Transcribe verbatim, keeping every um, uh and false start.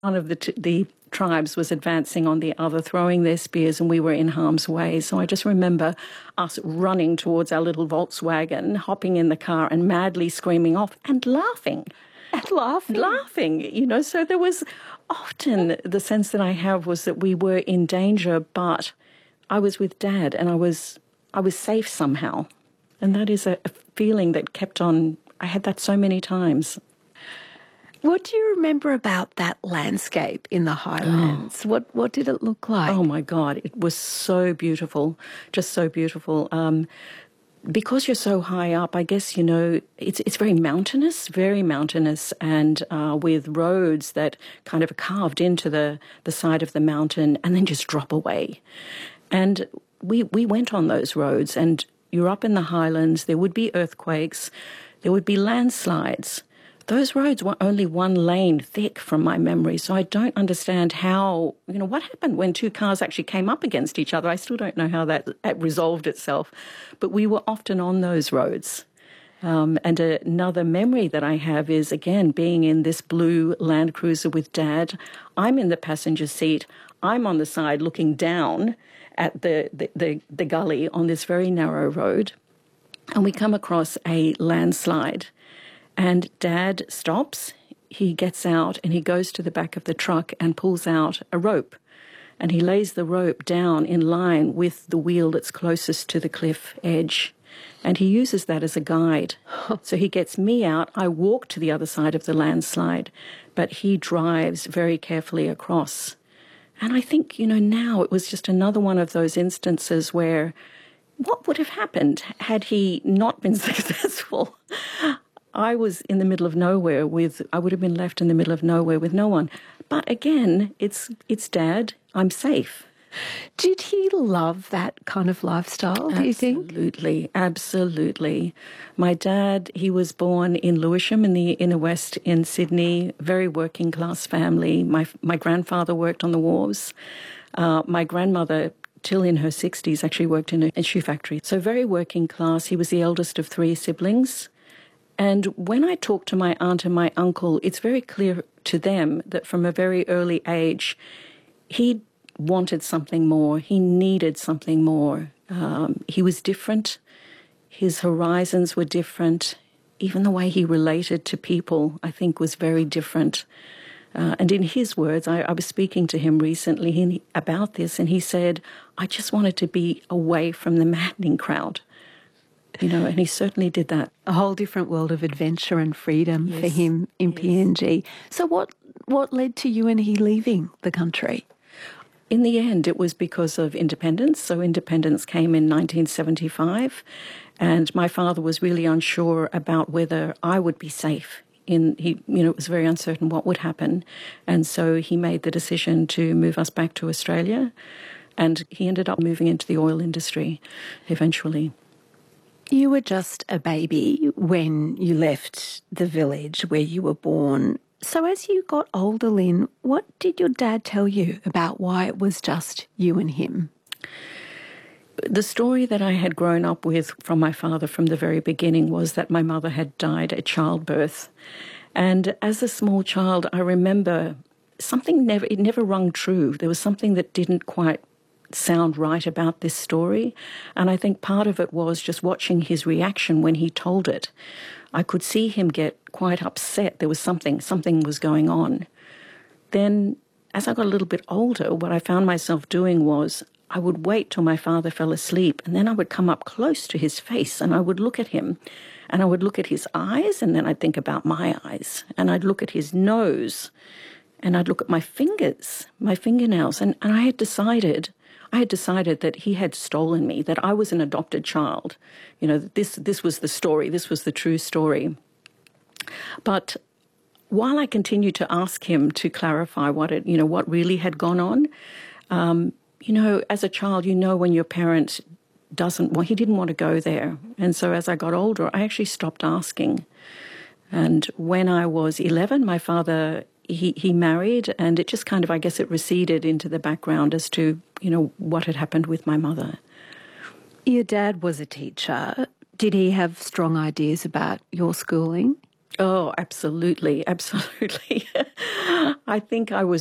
One of the, t- the tribes was advancing on the other, throwing their spears, and we were in harm's way. So I just remember us running towards our little Volkswagen, hopping in the car and madly screaming off and laughing. And laughing? Laughing, you know. So there was often the sense that I have was that we were in danger, but I was with Dad and I was I was safe somehow. And that is a, a feeling that kept on. I had that so many times. What do you remember about that landscape in the Highlands? Oh. What what did it look like? Oh, my God. It was so beautiful, just so beautiful. Um, because you're so high up, I guess, you know, it's it's very mountainous, very mountainous, and uh, with roads that kind of are carved into the, the side of the mountain and then just drop away. And we we went on those roads, and you're up in the Highlands. There would be earthquakes. There would be landslides. Those roads were only one lane thick from my memory, so I don't understand how, you know, what happened when two cars actually came up against each other. I still don't know how that, that resolved itself, but we were often on those roads. Um, and another memory that I have is, again, being in this blue Land Cruiser with Dad. I'm in the passenger seat. I'm on the side looking down at the, the, the, the gully on this very narrow road, and we come across a landslide. And Dad stops, he gets out and he goes to the back of the truck and pulls out a rope. And he lays the rope down in line with the wheel that's closest to the cliff edge. And he uses that as a guide. So he gets me out. I walk to the other side of the landslide, but he drives very carefully across. And I think, you know, now it was just another one of those instances where what would have happened had he not been successful? I was in the middle of nowhere with, I would have been left in the middle of nowhere with no one. But again, it's it's Dad. I'm safe. Did he love that kind of lifestyle, do you think? Absolutely, absolutely. My dad, he was born in Lewisham in the inner west in Sydney, very working class family. My my grandfather worked on the wharves. Uh, my grandmother, till in her sixties, actually worked in a, a shoe factory. So very working class. He was the eldest of three siblings. And when I talk to my aunt and my uncle, it's very clear to them that from a very early age, he wanted something more. He needed something more. Um, he was different. His horizons were different. Even the way he related to people, I think, was very different. Uh, and in his words, I, I was speaking to him recently he, about this, and he said, I just wanted to be away from the maddening crowd. You know, and he certainly did that. A whole different world of adventure and freedom yes. for him in yes. P N G. So what what led to you and he leaving the country? In the end, it was because of independence. So independence came in nineteen seventy-five, and my father was really unsure about whether I would be safe. In he, you know, it was very uncertain what would happen, and so he made the decision to move us back to Australia, and he ended up moving into the oil industry eventually. You were just a baby when you left the village where you were born. So as you got older, Lynn, what did your dad tell you about why it was just you and him? The story that I had grown up with from my father from the very beginning was that my mother had died at childbirth. And as a small child, I remember something never, it never rung true. There was something that didn't quite sound right about this story. And I think part of it was just watching his reaction when he told it. I could see him get quite upset. There was something, something was going on. Then as I got a little bit older, what I found myself doing was I would wait till my father fell asleep, and then I would come up close to his face and I would look at him, and I would look at his eyes, and then I'd think about my eyes, and I'd look at his nose, and I'd look at my fingers, my fingernails, and, and I had decided I had decided that he had stolen me, that I was an adopted child. You know, this this was the story, this was the true story. But while I continued to ask him to clarify what it, you know, what really had gone on, um, you know, as a child, you know when your parent doesn't want, he didn't want to go there. And so as I got older, I actually stopped asking. And when I was eleven, my father, he, he married, and it just kind of, I guess it receded into the background as to, you know, what had happened with my mother. Your dad was a teacher. Did he have strong ideas about your schooling? Oh, absolutely, absolutely. I think I was